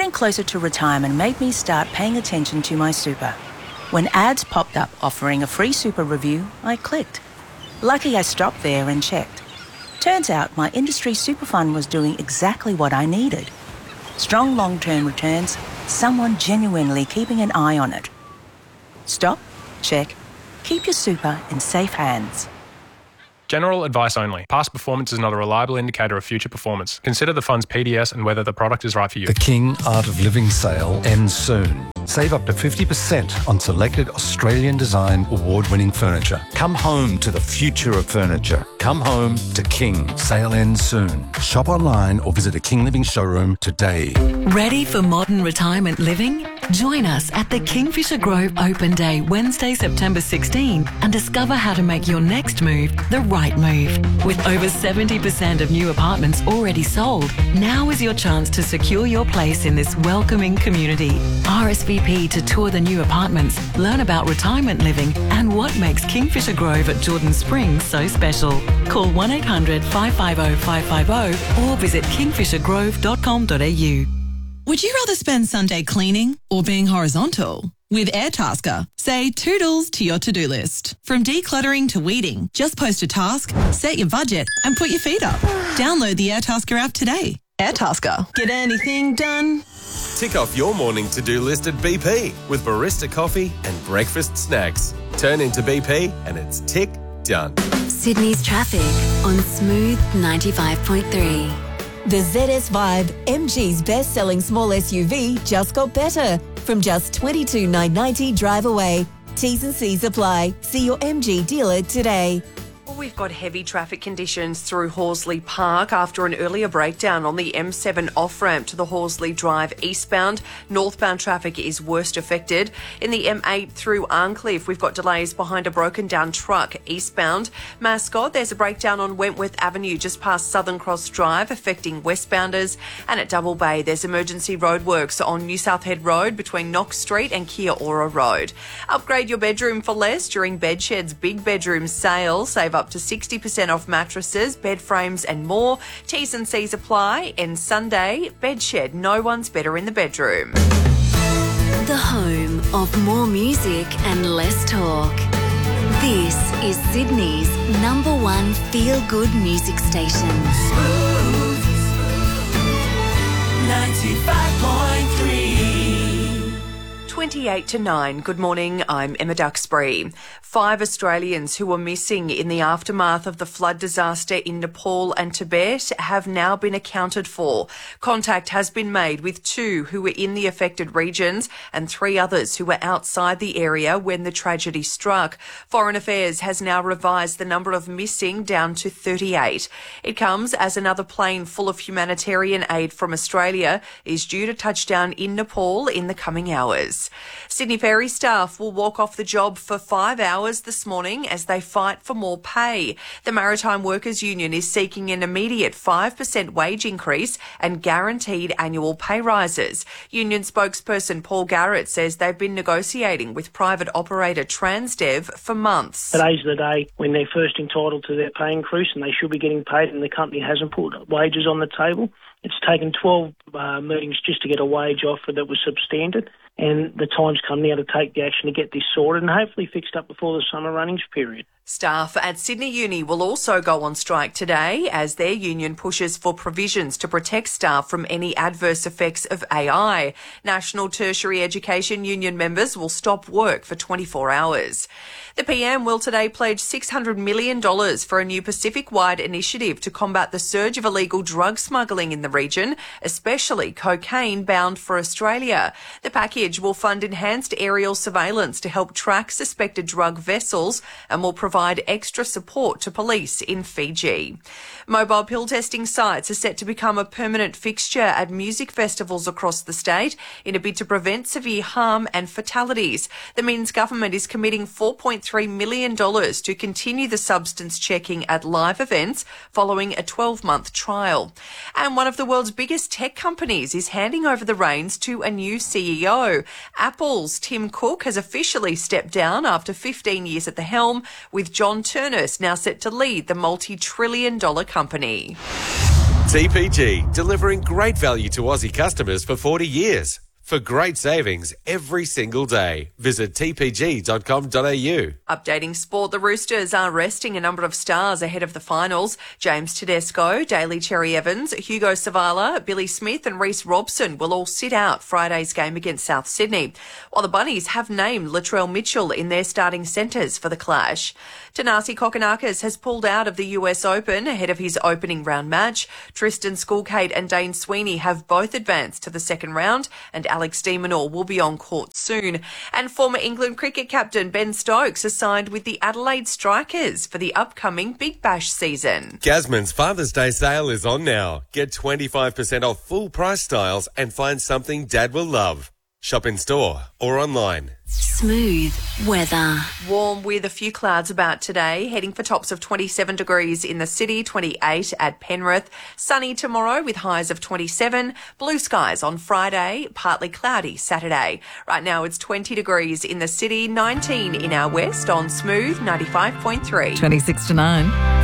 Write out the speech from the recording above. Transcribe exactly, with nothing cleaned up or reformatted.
Getting closer to retirement made me start paying attention to my super. When ads popped up offering a free super review, I clicked. Lucky I stopped there and checked. Turns out my industry super fund was doing exactly what I needed. Strong long-term returns, someone genuinely keeping an eye on it. Stop, check, keep your super in safe hands. General advice only. Past performance is not a reliable indicator of future performance. Consider the fund's P D S and whether the product is right for you. The King Art of Living sale ends soon. Save up to fifty percent on selected Australian design award-winning furniture. Come home to the future of furniture. Come home to King. Sale ends soon. Shop online or visit a King Living showroom today. Ready for modern retirement living? Join us at the Kingfisher Grove Open Day, Wednesday, September sixteenth, and discover how to make your next move the right move. With over seventy percent of new apartments already sold, now is your chance to secure your place in this welcoming community. R S V P to tour the new apartments, learn about retirement living, and what makes Kingfisher Grove at Jordan Springs so special. Call one eight hundred, five five zero, five five zero or visit kingfisher grove dot com dot a u. Would you rather spend Sunday cleaning or being horizontal? With Airtasker, say toodles to your to-do list. From decluttering to weeding, just post a task, set your budget, and put your feet up. Download the Airtasker app today. Airtasker. Get anything done? Tick off your morning to-do list at B P with barista coffee and breakfast snacks. Turn into B P and it's tick done. Sydney's traffic on Smooth ninety-five point three. The Z S Vibe, M G's best-selling small S U V, just got better. From just twenty-two thousand nine hundred ninety drive away. T's and C's apply. See your M G dealer today. We've got heavy traffic conditions through Horsley Park after an earlier breakdown on the M seven off-ramp to the Horsley Drive eastbound. Northbound traffic is worst affected. In the M eight through Arncliffe, we've got delays behind a broken-down truck eastbound. Mascot, there's a breakdown on Wentworth Avenue just past Southern Cross Drive affecting westbounders. And at Double Bay, there's emergency roadworks on New South Head Road between Knox Street and Kia Ora Road. Upgrade your bedroom for less during Bedshed's Big Bedroom Sale. Save up to sixty percent off mattresses, bed frames and more. T's and C's apply. And Sunday, Bedshed, no one's better in the bedroom. The home of more music and less talk. This is Sydney's number one feel-good music station. Smooth ninety-five point three. twenty-eight to nine. Good morning, I'm Emma Duxbury. Five Australians who were missing in the aftermath of the flood disaster in Nepal and Tibet have now been accounted for. Contact has been made with two who were in the affected regions and three others who were outside the area when the tragedy struck. Foreign Affairs has now revised the number of missing down to thirty-eight. It comes as another plane full of humanitarian aid from Australia is due to touch down in Nepal in the coming hours. Sydney Ferry staff will walk off the job for five hours this morning as they fight for more pay. The Maritime Workers Union is seeking an immediate five percent wage increase and guaranteed annual pay rises. Union spokesperson Paul Garrett says they've been negotiating with private operator Transdev for months. Today's the day when they're first entitled to their pay increase and they should be getting paid, and the company hasn't put wages on the table. It's taken twelve uh, meetings just to get a wage offer that was substandard, and the time's come now to take the action to get this sorted and hopefully fixed up before the summer runnings period. Staff at Sydney Uni will also go on strike today as their union pushes for provisions to protect staff from any adverse effects of A I. National Tertiary Education Union members will stop work for twenty-four hours. The P M will today pledge six hundred million dollars for a new Pacific-wide initiative to combat the surge of illegal drug smuggling in the region, especially cocaine bound for Australia. The package will fund enhanced aerial surveillance to help track suspected drug vessels and will provide extra support to police in Fiji. Mobile pill testing sites are set to become a permanent fixture at music festivals across the state in a bid to prevent severe harm and fatalities. The Minns government is committing four point three million dollars to continue the substance checking at live events following a twelve-month trial. And one of the world's biggest tech companies is handing over the reins to a new C E O. Apple's Tim Cook has officially stepped down after fifteen years at the helm, with John Turnus now set to lead the multi-trillion dollar company. T P G, delivering great value to Aussie customers for forty years. For great savings every single day, visit t p g dot com dot a u. Updating sport, the Roosters are resting a number of stars ahead of the finals. James Tedesco, Daly Cherry-Evans, Hugo Savala, Billy Smith and Reece Robson will all sit out Friday's game against South Sydney, while the Bunnies have named Latrell Mitchell in their starting centres for the clash. Tanasi Kokonakis has pulled out of the U S Open ahead of his opening round match. Tristan Skulkate and Dane Sweeney have both advanced to the second round, and Alex de Minaur will be on court soon. And former England cricket captain Ben Stokes has signed with the Adelaide Strikers for the upcoming Big Bash season. Gasman's Father's Day sale is on now. Get twenty-five percent off full price styles and find something Dad will love. Shop in store or online. Smooth weather. Warm with a few clouds about today, heading for tops of twenty-seven degrees in the city, twenty-eight at Penrith. Sunny tomorrow with highs of twenty-seven. Blue skies on Friday, partly cloudy Saturday. Right now it's twenty degrees in the city, nineteen in our west on Smooth ninety-five point three. twenty-six to nine.